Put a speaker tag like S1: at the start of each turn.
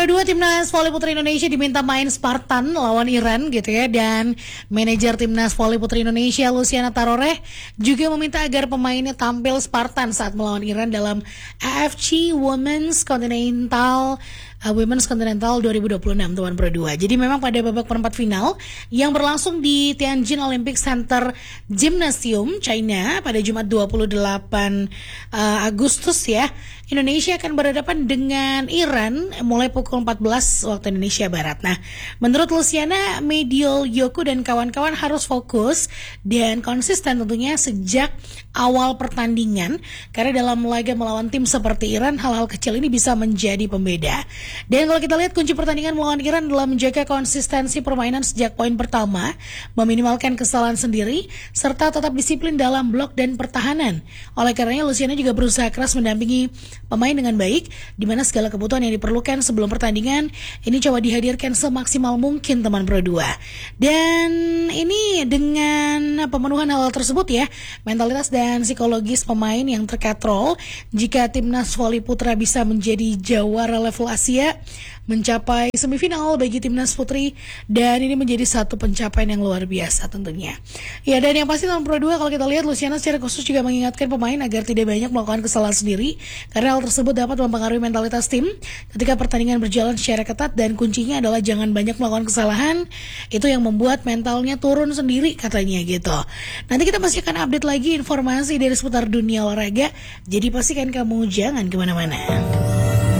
S1: Pro 2 Timnas Voli Putri Indonesia diminta main Spartan lawan Iran gitu ya. Dan manajer Timnas Voli Putri Indonesia Luciana Taroreh juga meminta agar pemainnya tampil Spartan saat melawan Iran dalam AFC Women's Continental 2026 Tuan Pro 2. Jadi memang pada babak perempat final yang berlangsung di Tianjin Olympic Center Gymnasium China pada Jumat 28 Agustus ya, Indonesia akan berhadapan dengan Iran mulai pukul 14 waktu Indonesia Barat. Nah, menurut Luciana, Mediol Yoku dan kawan-kawan harus fokus dan konsisten tentunya sejak awal pertandingan, karena dalam laga melawan tim seperti Iran, hal-hal kecil ini bisa menjadi pembeda. Dan kalau kita lihat, kunci pertandingan melawan Iran adalah menjaga konsistensi permainan sejak poin pertama, meminimalkan kesalahan sendiri, serta tetap disiplin dalam blok dan pertahanan. Oleh karenanya, Luciana juga berusaha keras mendampingi pemain dengan baik, di mana segala kebutuhan yang diperlukan sebelum pertandingan ini coba dihadirkan semaksimal mungkin teman Pro 2. Dan ini dengan pemenuhan hal tersebut ya, mentalitas dan psikologis pemain yang terkatrol, jika Timnas Voli Putra bisa menjadi jawara level Asia, mencapai semifinal bagi Timnas Putri, dan ini menjadi satu pencapaian yang luar biasa tentunya. Ya, dan yang pasti teman Pro 2, kalau kita lihat, Luciana secara khusus juga mengingatkan pemain agar tidak banyak melakukan kesalahan sendiri, karena hal tersebut dapat mempengaruhi mentalitas tim ketika pertandingan berjalan secara ketat, dan kuncinya adalah jangan banyak melakukan kesalahan, itu yang membuat mentalnya turun sendiri katanya gitu. Nanti kita masih akan update lagi informasi dari seputar dunia olahraga, jadi pastikan kamu jangan kemana-mana.